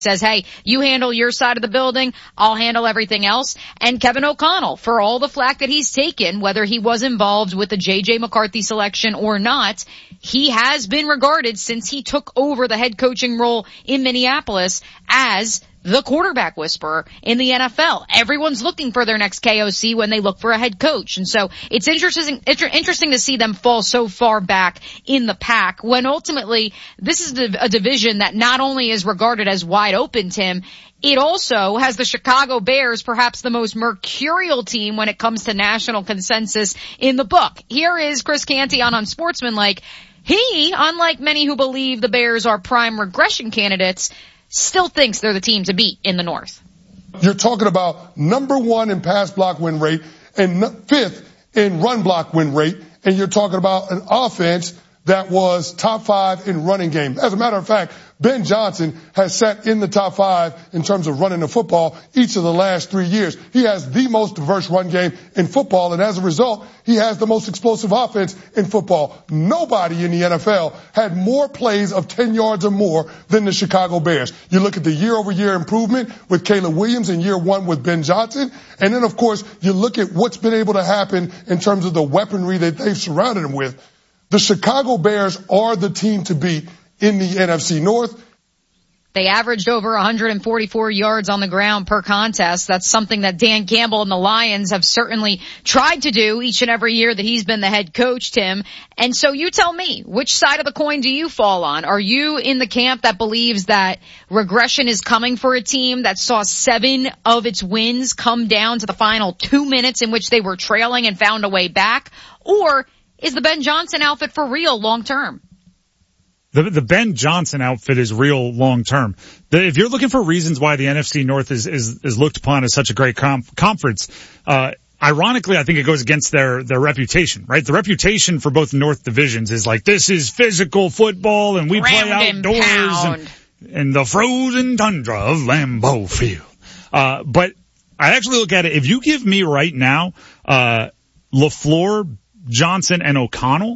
says, hey, you handle your side of the building, I'll handle everything else. And Kevin O'Connell, for all the flack that he's taken, whether he was involved with the J.J. McCarthy selection or not, he has been regarded since he took over the head coaching role in Minneapolis as the quarterback whisperer in the NFL. Everyone's looking for their next KOC when they look for a head coach. And so it's interesting to see them fall so far back in the pack when ultimately this is a division that not only is regarded as wide open, Tim, it also has the Chicago Bears, perhaps the most mercurial team when it comes to national consensus in the book. Here is Chris Canty on Unsportsmanlike. He, unlike many who believe the Bears are prime regression candidates, still thinks they're the team to beat in the North. You're talking about number 1 in pass block win rate and 5th in run block win rate, and you're talking about an offense that was top 5 in running game. As a matter of fact, Ben Johnson has sat in the top 5 in terms of running the football each of the last 3 years. He has the most diverse run game in football, and as a result, he has the most explosive offense in football. Nobody in the NFL had more plays of 10 yards or more than the Chicago Bears. You look at the year-over-year improvement with Caleb Williams in year 1 with Ben Johnson, and then, of course, you look at what's been able to happen in terms of the weaponry that they've surrounded him with. The Chicago Bears are the team to beat in the NFC North. They averaged over 144 yards on the ground per contest. That's something that Dan Campbell and the Lions have certainly tried to do each and every year that he's been the head coach, Tim. And so you tell me, which side of the coin do you fall on? Are you in the camp that believes that regression is coming for a team that saw 7 of its wins come down to the final 2 minutes in which they were trailing and found a way back? Or is the Ben Johnson outfit for real long term? The Ben Johnson outfit is real long term. If you're looking for reasons why the NFC North is looked upon as such a great conference, ironically, I think it goes against their reputation, right? The reputation for both North divisions is like, this is physical football and we play outdoors and the frozen tundra of Lambeau Field. But I actually look at it, if you give me right now, LaFleur, Johnson, and O'Connell,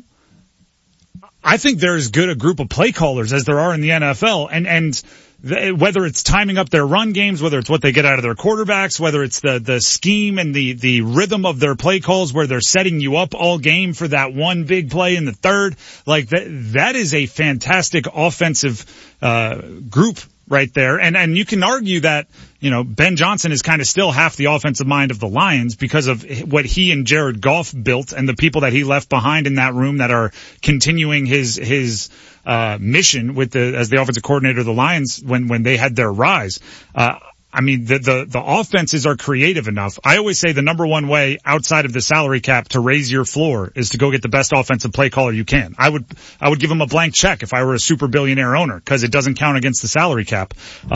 I think they're as good a group of play callers as there are in the NFL. And whether it's timing up their run games, whether it's what they get out of their quarterbacks, whether it's the scheme and the rhythm of their play calls where they're setting you up all game for that one big play in the third, like that is a fantastic offensive group right there. And you can argue that, you know, Ben Johnson is kind of still half the offensive mind of the Lions because of what he and Jared Goff built and the people that he left behind in that room that are continuing his mission as the offensive coordinator of the Lions when they had their rise. I mean, the offenses are creative enough. I always say the number one way outside of the salary cap to raise your floor is to go get the best offensive play caller you can. I would give him a blank check if I were a super billionaire owner because it doesn't count against the salary cap.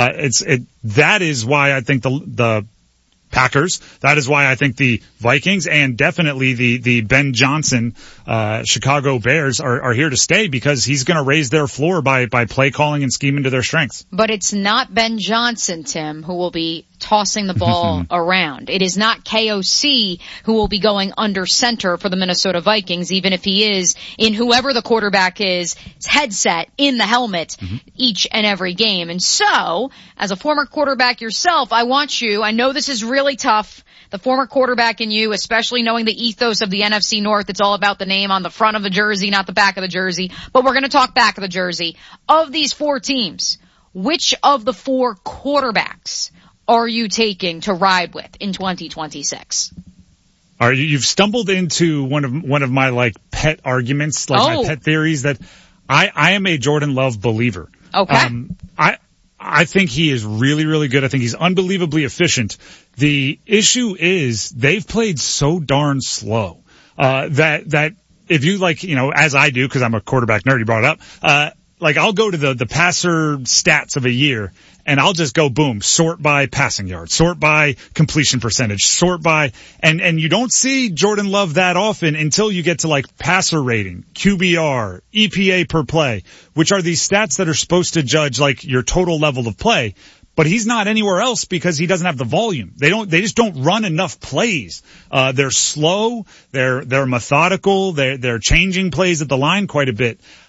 That is why I think the Packers, that is why I think the Vikings and definitely the Ben Johnson Chicago Bears are here to stay because he's going to raise their floor by play calling and scheming to their strengths. But it's not Ben Johnson, Tim, who will be tossing the ball around. It is not KOC who will be going under center for the Minnesota Vikings, even if he is in whoever the quarterback is, headset in the helmet each and every game. And so, as a former quarterback yourself, I know this is really tough. The former quarterback in you, especially knowing the ethos of the NFC North, it's all about the name on the front of the jersey, not the back of the jersey. But we're going to talk back of the jersey. Of these 4 teams, which of the 4 quarterbacks are you taking to ride with in 2026? You've stumbled into one of my like pet arguments, like my pet theories that I am a Jordan Love believer. Okay. I think he is really, really good. I think he's unbelievably efficient. The issue is they've played so darn slow, that if you like, you know, as I do, cause I'm a quarterback nerd, you brought it up, like I'll go to the passer stats of a year and I'll just go boom, sort by passing yards, sort by completion percentage, sort by, and you don't see Jordan Love that often until you get to like passer rating, QBR, EPA per play, which are these stats that are supposed to judge like your total level of play. But he's not anywhere else because he doesn't have the volume. They just don't run enough plays. They're slow. They're methodical. They're changing plays at the line quite a bit.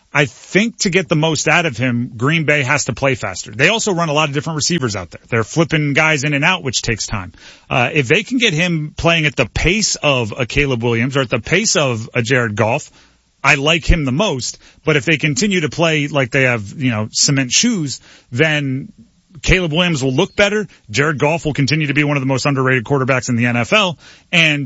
I think to get the most out of him, Green Bay has to play faster. They also run a lot of different receivers out there. They're flipping guys in and out, which takes time. If they can get him playing at the pace of a Caleb Williams or at the pace of a Jared Goff, I like him the most. But if they continue to play like they have, cement shoes, then Caleb Williams will look better. Jared Goff will continue to be one of the most underrated quarterbacks in the NFL. And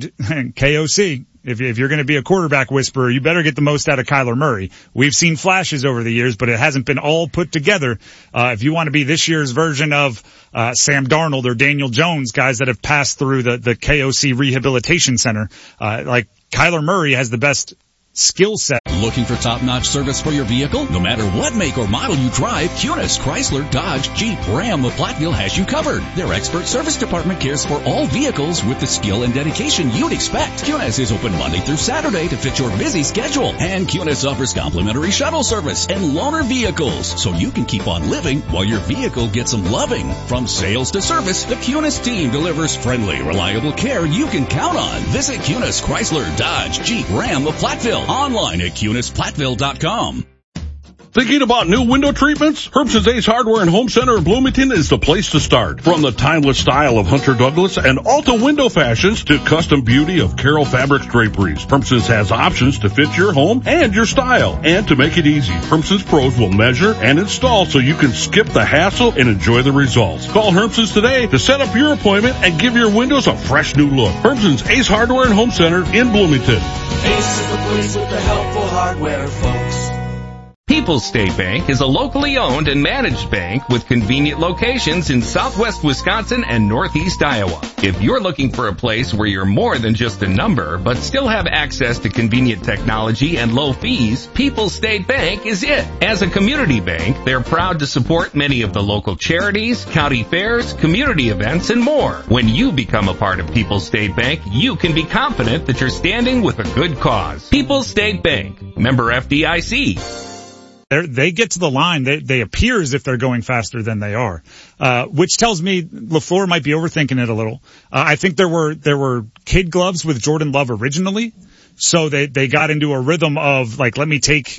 KOC, if you're going to be a quarterback whisperer, you better get the most out of Kyler Murray. We've seen flashes over the years, but it hasn't been all put together. If you want to be this year's version of Sam Darnold or Daniel Jones, guys that have passed through the KOC Rehabilitation Center, like Kyler Murray has the best skill set. Looking for top-notch service for your vehicle? No matter what make or model you drive, Cunis, Chrysler, Dodge, Jeep, Ram, or Platteville has you covered. Their expert service department cares for all vehicles with the skill and dedication you'd expect. Cunis is open Monday through Saturday to fit your busy schedule. And Cunis offers complimentary shuttle service and loaner vehicles, so you can keep on living while your vehicle gets some loving. From sales to service, the Cunis team delivers friendly, reliable care you can count on. Visit Cunis, Chrysler, Dodge, Jeep, Ram, or Platteville. Online at CunisPlatteville.com. Thinking about new window treatments? Herbson's Ace Hardware and Home Center in Bloomington is the place to start. From the timeless style of Hunter Douglas and Alta window fashions to custom beauty of Carroll Fabrics draperies, Herbson's has options to fit your home and your style. And to make it easy, Herbson's pros will measure and install so you can skip the hassle and enjoy the results. Call Herbson's today to set up your appointment and give your windows a fresh new look. Herbson's Ace Hardware and Home Center in Bloomington. Ace is the place with the helpful hardware, folks. People's State Bank is a locally owned and managed bank with convenient locations in southwest Wisconsin and northeast Iowa. If you're looking for a place where you're more than just a number, but still have access to convenient technology and low fees, People's State Bank is it. As a community bank, they're proud to support many of the local charities, county fairs, community events, and more. When you become a part of People's State Bank, you can be confident that you're standing with a good cause. People's State Bank, member FDIC. They get to the line. They appear as if they're going faster than they are, which tells me LaFleur might be overthinking it a little. I think there were kid gloves with Jordan Love originally, so they got into a rhythm of like, let me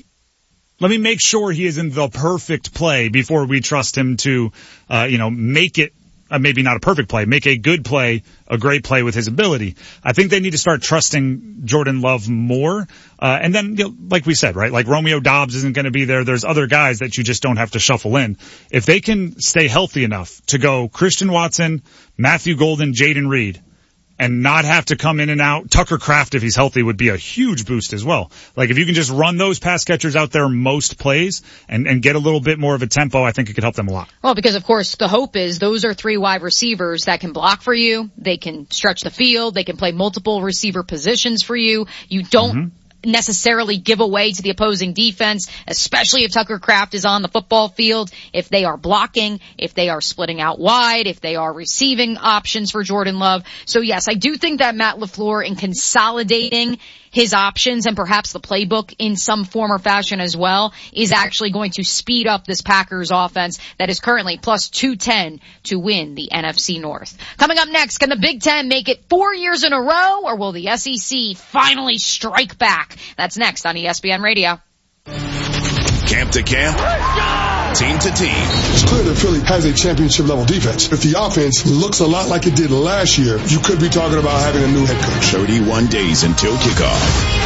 make sure he is in the perfect play before we trust him to, make it. Maybe not a perfect play, make a good play, a great play with his ability. I think they need to start trusting Jordan Love more. And then, like we said, right, like Romeo Doubs isn't going to be there. There's other guys that you just don't have to shuffle in. If they can stay healthy enough to go Christian Watson, Matthew Golden, Jaden Reed, and not have to come in and out. Tucker Kraft, if he's healthy, would be a huge boost as well. Like if you can just run those pass catchers out there most plays and get a little bit more of a tempo, I think it could help them a lot. Well, because of course the hope is those are three wide receivers that can block for you. They can stretch the field. They can play multiple receiver positions for you. You don't necessarily give away to the opposing defense, especially if Tucker Kraft is on the football field, if they are blocking, if they are splitting out wide, if they are receiving options for Jordan Love. So yes, I do think that Matt LaFleur, in consolidating his options and perhaps the playbook in some form or fashion as well, is actually going to speed up this Packers offense that is currently plus 210 to win the NFC North. Coming up next, can the Big Ten make it 4 years in a row, or will the SEC finally strike back? That's next on ESPN Radio. Camp to camp, team to team. It's clear that Philly has a championship level defense. If the offense looks a lot like it did last year, you could be talking about having a new head coach. 31 days until kickoff.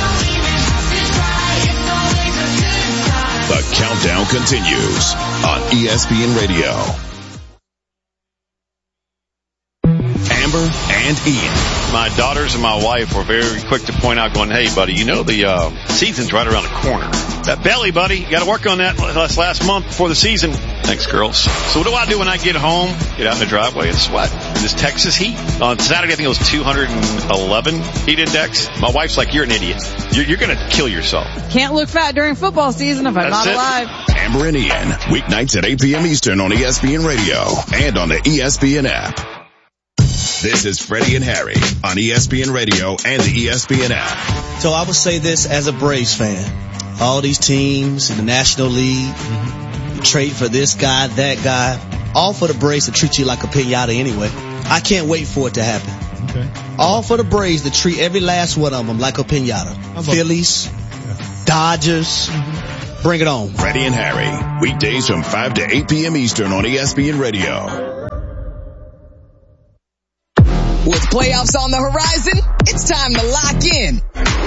The countdown continues on ESPN Radio. Amber and Ian. My daughters and my wife were very quick to point out, going, hey, buddy, the season's right around the corner. That belly, buddy, you got to work on that last month before the season. Thanks, girls. So what do I do when I get home? Get out in the driveway and sweat in this Texas heat. On Saturday, I think it was 211 heat index. My wife's like, you're an idiot. You're going to kill yourself. Can't look fat during football season if I'm not alive. Amber and Ian, weeknights at 8 p.m. Eastern on ESPN Radio and on the ESPN app. This is Freddie and Harry on ESPN Radio and the ESPN app. So I would say this as a Braves fan. All these teams in the National League, trade for this guy, that guy, all for the Braves to treat you like a piñata anyway. I can't wait for it to happen. Okay. All for the Braves to treat every last one of them like a piñata. Phillies, Dodgers, Bring it on. Freddie and Harry, weekdays from 5 to 8 p.m. Eastern on ESPN Radio. With playoffs on the horizon, it's time to lock in.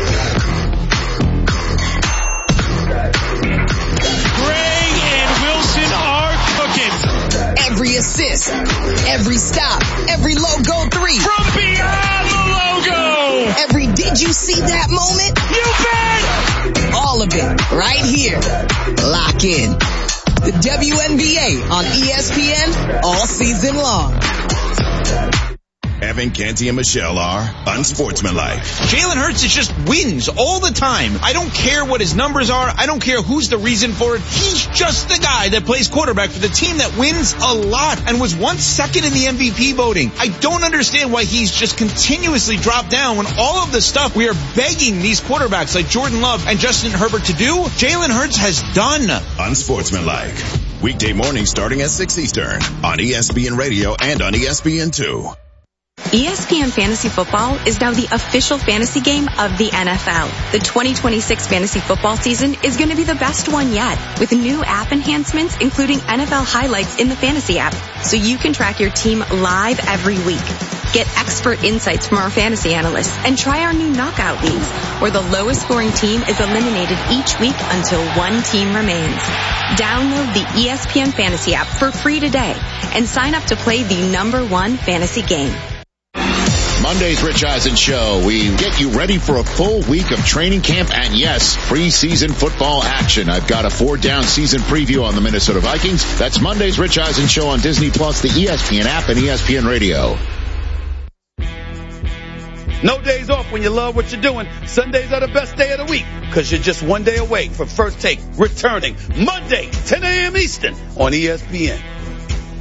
Gray and Wilson are cooking. Every assist, every stop, every logo three. From beyond the logo. Every did you see that moment? You bet. All of it right here. Lock in. The WNBA on ESPN all season long. Evan, Canty, and Michelle are unsportsmanlike. Jalen Hurts just wins all the time. I don't care what his numbers are. I don't care who's the reason for it. He's just the guy that plays quarterback for the team that wins a lot and was once second in the MVP voting. I don't understand why he's just continuously dropped down when all of the stuff we are begging these quarterbacks like Jordan Love and Justin Herbert to do, Jalen Hurts has done. Unsportsmanlike. Weekday mornings starting at 6 Eastern on ESPN Radio and on ESPN2. ESPN Fantasy Football is now the official fantasy game of the NFL. The 2026 fantasy football season is going to be the best one yet, with new app enhancements including NFL highlights in the fantasy app, so you can track your team live every week. Get expert insights from our fantasy analysts and try our new knockout leagues, where the lowest scoring team is eliminated each week until one team remains. Download the ESPN Fantasy app for free today and sign up to play the #1 fantasy game. Monday's Rich Eisen Show. We get you ready for a full week of training camp and, yes, preseason football action. I've got a 4-down season preview on the Minnesota Vikings. That's Monday's Rich Eisen Show on Disney+, the ESPN app, and ESPN Radio. No days off when you love what you're doing. Sundays are the best day of the week because you're just one day away from First Take returning Monday, 10 a.m. Eastern on ESPN.